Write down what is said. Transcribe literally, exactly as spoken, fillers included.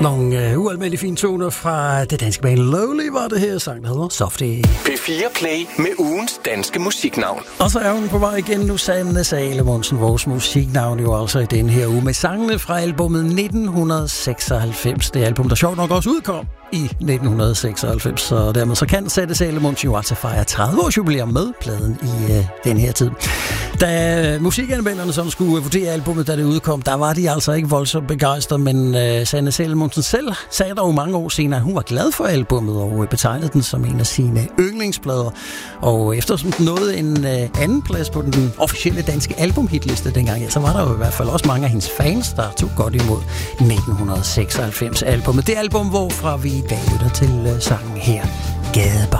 Nogle uh, ualmindelige fine toner fra det danske band Lowly var det her sang, der hedder Softie. P fire Play med ugens danske musiknavn. Og så er hun på vej igen nu, Sanne Salomonsen, vores musiknavn jo altså i den her uge med sangene fra albumet nitten seksoghalvfems. Det album, der sjovt nok også udkom i nitten seksoghalvfems, så dermed så kan Sanne Salomonsen jo altså fejre tredive års jubilæum med pladen i uh, den her tid. Da musikanmelderne som skulle vurdere albumet, da det udkom, der var de altså ikke voldsomt begejstrede, men uh, Sanne Salomonsen selv sagde der jo mange år senere, at hun var glad for albumet og betegnede den som en af sine yndlingsplader. Og eftersom den nåede en uh, anden plads på den officielle danske albumhitliste dengang, ja, så var der jo i hvert fald også mange af hendes fans, der tog godt imod nitten seksoghalvfems albumet. Det album, hvorfra vi i dag lytter til uh, sangen her, Gadebarn.